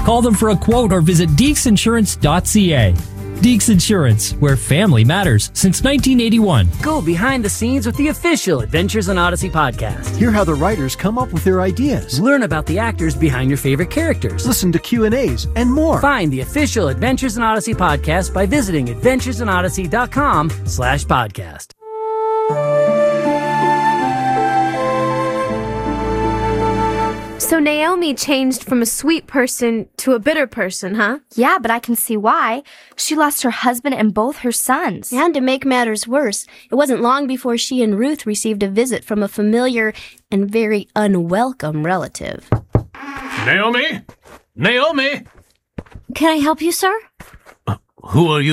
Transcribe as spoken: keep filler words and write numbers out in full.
Call them for a quote or visit deeks insurance dot c a. Deeks Insurance, where family matters since nineteen eighty-one. Go behind the scenes with the official Adventures in Odyssey podcast. Hear how the writers come up with their ideas. Learn about the actors behind your favorite characters. Listen to Q and A's and more. Find the official Adventures in Odyssey podcast by visiting adventures in odyssey dot com slash podcast. So Naomi changed from a sweet person to a bitter person, huh? Yeah, but I can see why. She lost her husband and both her sons. And to make matters worse, it wasn't long before she and Ruth received a visit from a familiar and very unwelcome relative. Naomi? Naomi? Can I help you, sir? Uh, who are you?